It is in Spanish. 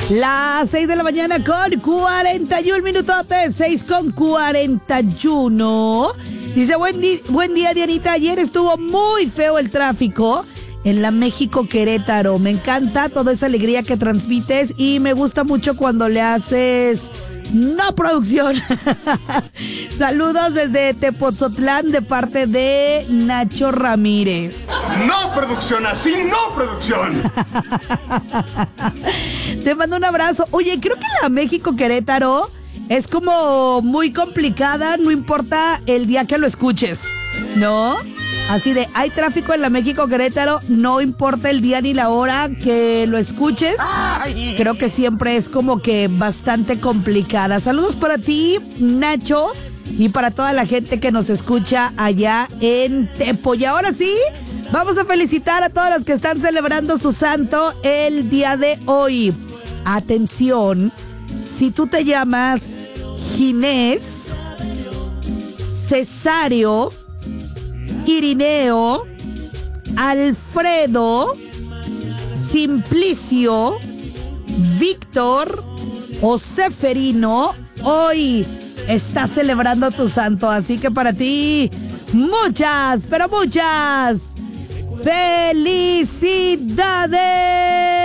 Las 6 de la mañana con 41 minutotes, 6 con 41. Dice, buen día, Dianita. Ayer estuvo muy feo el tráfico en la México Querétaro. Me encanta toda esa alegría que transmites y me gusta mucho cuando le haces no producción. Saludos desde Tepoztlán de parte de Nacho Ramírez. No producción, así no producción. Te mando un abrazo. Oye, creo que la México Querétaro es como muy complicada, no importa el día que lo escuches, ¿no? Así de, hay tráfico en la México Querétaro, no importa el día ni la hora que lo escuches. Creo que siempre es como que bastante complicada. Saludos para ti, Nacho, y para toda la gente que nos escucha allá en Tepo. Y ahora sí, vamos a felicitar a todos los que están celebrando su santo el día de hoy. Atención, si tú te llamas Ginés, Cesario, Irineo, Alfredo, Simplicio, Víctor o Seferino, hoy estás celebrando tu santo. Así que para ti, muchas, pero muchas felicidades.